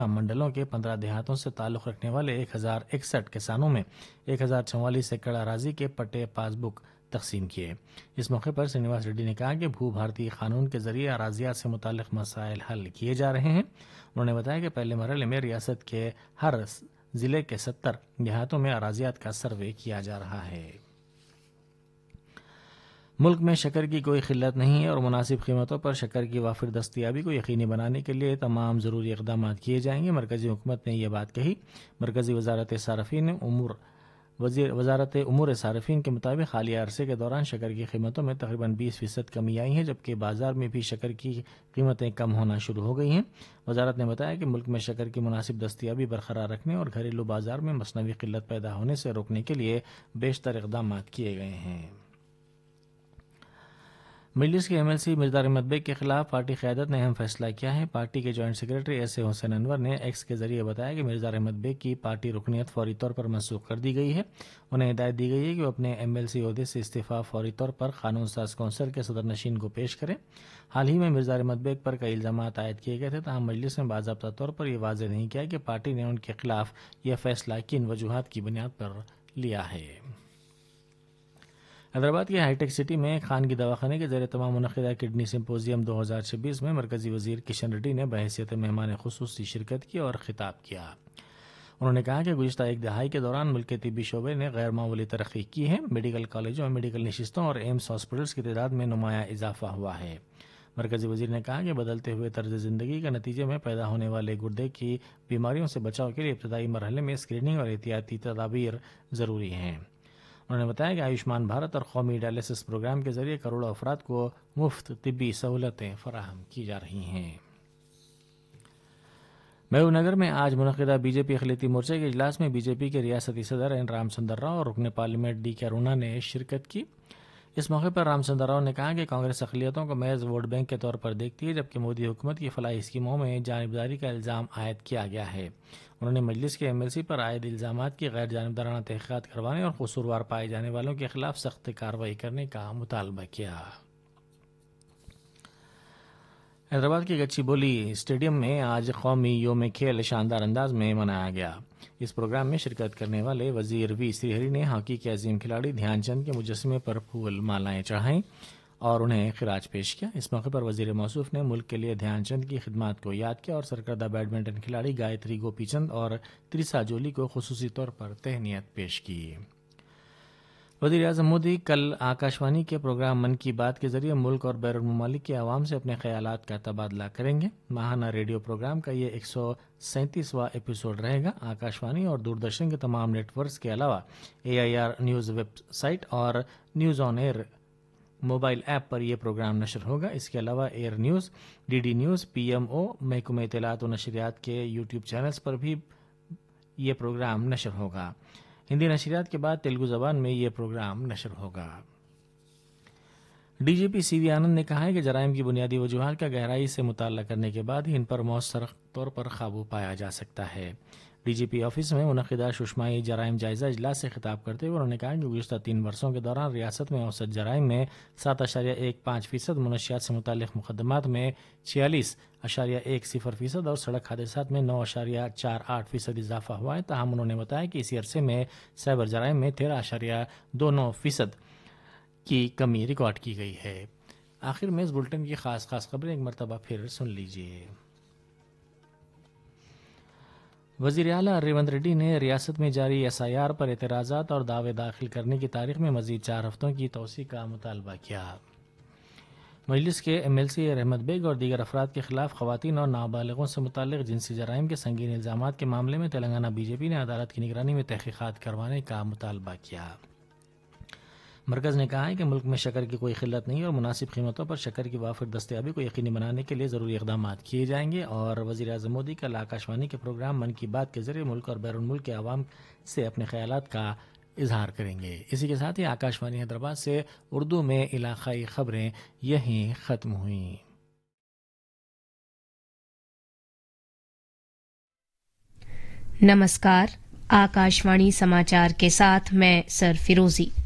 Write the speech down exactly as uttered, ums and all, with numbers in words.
منڈلوں کے پندرہ دیہاتوں سے تعلق رکھنے والے ایک ہزار اکسٹھ کسانوں میں ایک ہزار چوالیس ایکڑ اراضی کے پٹے پاس بک تقسیم کیے۔ اس موقع پر سرینواس ریڈی نے کہا کہ بھو بھارتی قانون کے ذریعے اراضیات سے متعلق مسائل حل کیے جا رہے ہیں۔ انہوں نے بتایا کہ پہلے مرحلے میں ریاست کے ہر ضلع کے ستر دیہاتوں میں اراضیات کا سروے کیا جا رہا ہے۔ ملک میں شکر کی کوئی قلت نہیں ہے اور مناسب قیمتوں پر شکر کی وافر دستیابی کو یقینی بنانے کے لیے تمام ضروری اقدامات کیے جائیں گے۔ مرکزی حکومت نے یہ بات کہی۔ مرکزی وزارت صارفین امور وزیر وزارت امور صارفین کے مطابق حالیہ عرصے کے دوران شکر کی قیمتوں میں تقریباً بیس فیصد کمی آئی ہے، جبکہ بازار میں بھی شکر کی قیمتیں کم ہونا شروع ہو گئی ہیں۔ وزارت نے بتایا کہ ملک میں شکر کی مناسب دستیابی برقرار رکھنے اور گھریلو بازار میں مصنوعی قلت پیدا ہونے سے روکنے کے لیے بیشتر اقدامات کیے گئے ہیں۔ مجلس کے M L C Mirza Ahmad bag کے خلاف پارٹی قیادت نے اہم فیصلہ کیا ہے۔ پارٹی کے جوائنٹ سیکرٹری ایس اے حسین انور نے ایکس کے ذریعے بتایا کہ مرزا احمد بیگ کی پارٹی رکنیت فوری طور پر منسوخ کر دی گئی ہے۔ انہیں ہدایت دی گئی ہے کہ وہ اپنے ایم ایل سی عہدے سے استعفیٰ فوری طور پر قانون ساز کونسل کے صدر نشین کو پیش کریں۔ حال ہی میں مرزا احمد بیگ پر کئی الزامات عائد کیے گئے تھے، تاہم مجلس نے باضابطہ طور پر یہ واضح نہیں کیا کہ پارٹی نے ان کے خلاف یہ فیصلہ کن وجوہات کی بنیاد پر لیا ہے۔ حیدرآباد کے ہائی ٹیک سٹی میں خانگی دواخانے کے زیر تمام منعقدہ کڈنی سمپوزیم دو ہزار چھبیس میں مرکزی وزیر کشن ریڈی نے بحیثیت مہمان خصوصی شرکت کی اور خطاب کیا۔ انہوں نے کہا کہ گزشتہ ایک دہائی کے دوران ملک کے طبی شعبے نے غیر معمولی ترقی کی ہے۔ میڈیکل کالجوں اور میڈیکل نشستوں اور ایمس ہاسپٹلس کی تعداد میں نمایاں اضافہ ہوا ہے۔ مرکزی وزیر نے کہا کہ بدلتے ہوئے طرز زندگی کے نتیجے میں پیدا ہونے والے گردے کی بیماریوں سے بچاؤ کے لیے ابتدائی مرحلے میں اسکریننگ اور احتیاطی تدابیر ضروری ہیں۔ انہوں نے بتایا کہ آیوشمان بھارت اور قومی ڈائلسس پروگرام کے ذریعے کروڑوں افراد کو مفت طبی سہولتیں فراہم کی جا رہی ہیں۔ محبوب نگر میں آج منعقدہ بی جے پی اقلیتی مورچے کے اجلاس میں بی جے پی کے ریاستی صدر این رام چندر راؤ اور رکن پارلیمنٹ ڈی کے ارونا نے شرکت کی۔ اس موقع پر رام چندر راؤ نے کہا کہ کانگریس اقلیتوں کو محض ووٹ بینک کے طور پر دیکھتی ہے، جبکہ مودی حکومت کی فلاحی اسکیموں میں جانبداری کا الزام عائد کیا گیا ہے۔ انہوں نے مجلس کے ایم ایل سی پر عائد الزامات کی غیر جانبدارانہ تحقیقات کروانے اور قصوروار پائے جانے والوں کے خلاف سخت کارروائی کرنے کا مطالبہ کیا۔ حیدرآباد کے گچی بولی اسٹیڈیم میں آج قومی یوم کھیل شاندار انداز میں منایا گیا۔ اس پروگرام میں شرکت کرنے والے وزیر وی سری ہری نے ہاکی کے عظیم کھلاڑی دھیان چند کے مجسمے پر پھول مالائیں چڑھائیں اور انہیں خراج پیش کیا۔ اس موقع پر وزیر موصوف نے ملک کے لیے دھیان چند کی خدمات کو یاد کیا اور سرکردہ بیڈمنٹن کھلاڑی گایتری گوپی چند اور تریسا جولی کو خصوصی طور پر تہنیت پیش کی۔ وزیر اعظم مودی کل آکاشوانی کے پروگرام من کی بات کے ذریعے ملک اور بیرون ممالک کے عوام سے اپنے خیالات کا تبادلہ کریں گے۔ ماہانہ ریڈیو پروگرام کا یہ ایک سو سینتیسواں ایپیسوڈ رہے گا۔ آکاشوانی اور دوردرشن کے تمام نیٹ ورکس کے علاوہ اے I R news web site اور news on year mobile app پر یہ پروگرام نشر ہوگا۔ اس کے علاوہ year news, D D news, P M O, محکمہ اطلاعات و نشریات کے یوٹیوب چینلز پر بھی یہ پروگرام نشر ہوگا۔ ہندی نشریات کے بعد تیلگو زبان میں یہ پروگرام نشر ہوگا۔ ڈی جی پی سی وی آنند نے کہا ہے کہ جرائم کی بنیادی وجوہات کا گہرائی سے مطالعہ کرنے کے بعد ہی ان پر مؤثر طور پر قابو پایا جا سکتا ہے۔ ڈی جی پی آفس میں منعقدہ ششمائی جرائم جائزہ اجلاس سے خطاب کرتے ہوئے انہوں نے کہا کہ گزشتہ تین برسوں کے دوران ریاست میں اوسط جرائم میں سات اشاریہ ایک پانچ فیصد، منشیات سے متعلق مقدمات میں چھیالیس اشاریہ ایک صفر فیصد اور سڑک حادثات میں نو اشاریہ چار آٹھ فیصد اضافہ ہوا ہے۔ تاہم انہوں نے بتایا کہ اسی عرصے میں سائبر جرائم میں تیرہ اشاریہ دو نو فیصد کی کمی ریکارڈ کی گئی ہے۔ آخر میں اس بلٹن کی خاص خاص خبریں ایک مرتبہ پھر سن لیجیے۔ وزیر اعلیٰ ریونت ریڈی نے ریاست میں جاری ایس آئی آر پر اعتراضات اور دعوے داخل کرنے کی تاریخ میں مزید چار ہفتوں کی توسیع کا مطالبہ کیا۔ مجلس کے M L C Ahmad bag اور دیگر افراد کے خلاف خواتین اور نابالغوں سے متعلق جنسی جرائم کے سنگین الزامات کے معاملے میں تلنگانہ بی جے پی نے عدالت کی نگرانی میں تحقیقات کروانے کا مطالبہ کیا۔ مرکز نے کہا ہے کہ ملک میں شکر کی کوئی قلت نہیں اور مناسب قیمتوں پر شکر کی وافر دستیابی کو یقینی بنانے کے لیے ضروری اقدامات کیے جائیں گے اور وزیر اعظم مودی کل آکاشوانی کے پروگرام من کی بات کے ذریعے ملک اور بیرون ملک کے عوام سے اپنے خیالات کا اظہار کریں گے۔ اسی کے ساتھ ہی آکاشوانی حیدرآباد سے اردو میں علاقائی خبریں یہیں ختم ہوئیں۔ نمسکار، آکاشوانی سماچار کے ساتھ میں سر فیروزی۔